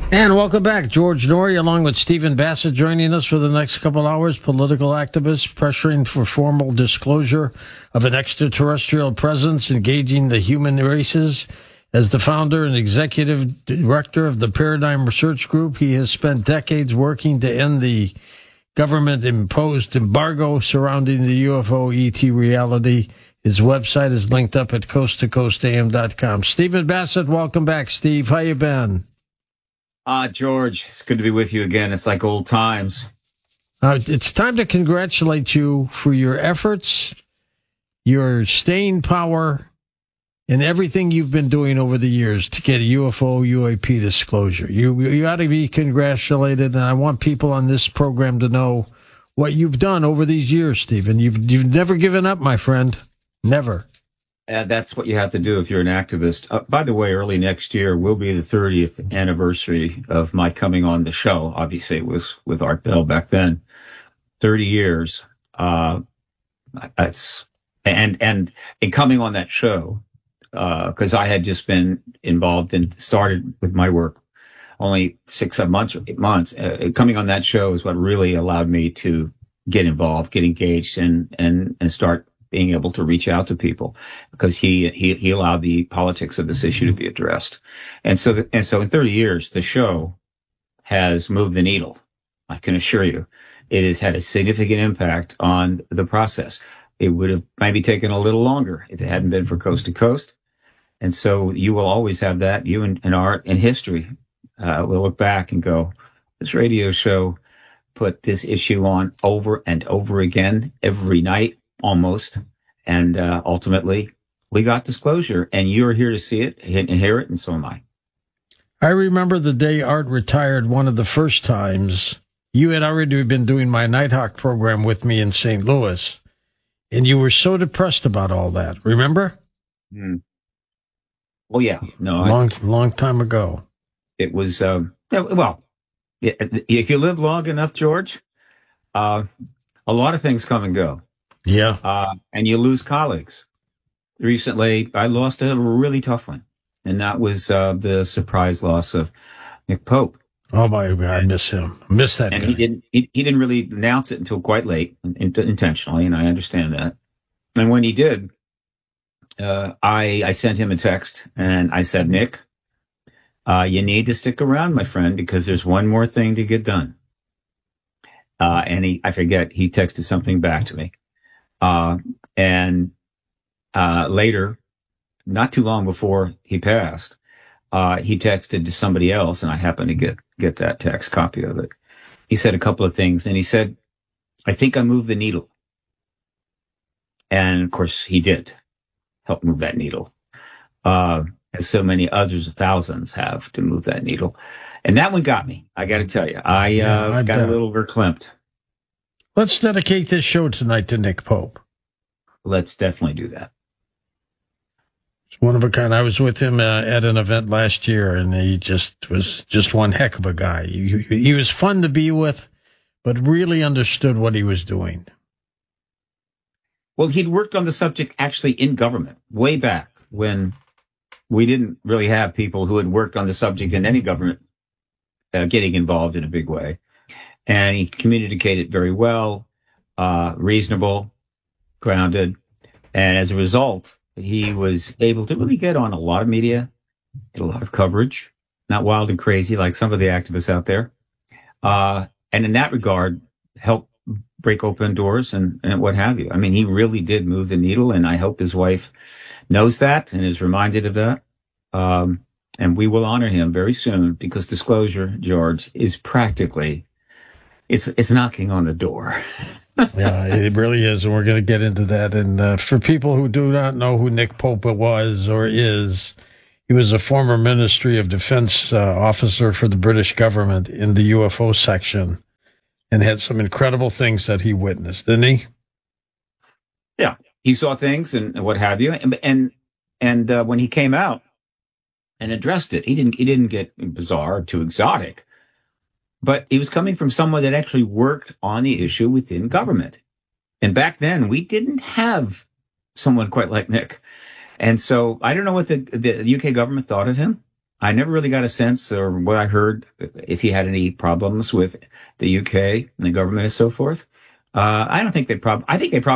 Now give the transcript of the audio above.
And welcome back. George Noory, along with Stephen Bassett, joining us for the next couple hours. Political activists pressuring for formal disclosure of an extraterrestrial presence engaging the human races. As the founder and executive director of the Paradigm Research Group, he has spent decades working to end the government-imposed embargo surrounding the UFO ET reality. His website is linked up at coasttocoastam.com. Stephen Bassett, welcome back, Steve. How you been? George, it's good to be with you again. It's like old times. It's time to congratulate you for your efforts, your staying power, and everything you've been doing over the years to get a UFO UAP disclosure. You ought to be congratulated, and I want people on this program to know what you've done over these years, Stephen. You've never given up, my friend. Never. That's what you have to do if you're an activist. By the way, early next year will be the 30th anniversary of my coming on the show. Obviously, it was with Art Bell back then. 30 years. It's and in coming on that show, because I had just been involved and started with my work only 6 months or 8 months. Coming on that show is what really allowed me to get involved, get engaged, and start being able to reach out to people, because he allowed the politics of this issue to be addressed. And so in 30 years, the show has moved the needle. I can assure you, it has had a significant impact on the process. It would have maybe taken a little longer if it hadn't been for Coast to Coast. And so you will always have that. You and art and history will look back and go, this radio show put this issue on over and over again every night, almost. And ultimately, we got disclosure, and you're here to see it and hear it, and so am I. I remember the day Art retired, one of the first times. You had already been doing my Nighthawk program with me in St. Louis, and you were so depressed about all that. Remember? Oh, yeah. No, long time ago. It was, if you live long enough, George, a lot of things come and go. Yeah. And you lose colleagues. Recently, I lost a really tough one, and that was the surprise loss of Nick Pope. Oh my God, I miss him. I miss that and guy. He didn't really announce it until quite late, intentionally, and I understand that. And when he did, I sent him a text, and I said, Nick, you need to stick around, my friend, because there's one more thing to get done. And he texted something back to me. Later, not too long before he passed, he texted to somebody else, and I happened to get that text copy of it. He said a couple of things, and he said, I think I moved the needle. And of course he did help move that needle. As so many others, thousands have, to move that needle. And that one got me. I got to tell you, I got a little verklempt. Let's dedicate this show tonight to Nick Pope. Let's definitely do that. It's one of a kind. I was with him at an event last year, and he was just one heck of a guy. He was fun to be with, but really understood what he was doing. Well, he'd worked on the subject actually in government way back when we didn't really have people who had worked on the subject in any government getting involved in a big way. And he communicated very well, reasonable, grounded. And as a result, he was able to really get on a lot of media, get a lot of coverage, not wild and crazy like some of the activists out there. And in that regard, help break open doors and what have you. I mean, he really did move the needle, and I hope his wife knows that and is reminded of that. And we will honor him very soon, because disclosure, George, is practically, it's knocking on the door. Yeah, it really is. And we're going to get into that. And for people who do not know who Nick Pope was or is, he was a former Ministry of Defense officer for the British government in the UFO section, and had some incredible things that he witnessed, didn't he? Yeah, he saw things and what have you. And when he came out and addressed it, he didn't get bizarre or too exotic. But he was coming from someone that actually worked on the issue within government. And back then, we didn't have someone quite like Nick. And so I don't know what the UK government thought of him. I never really got a sense or what I heard if he had any problems with the UK and the government and so forth. I don't think they I think they probably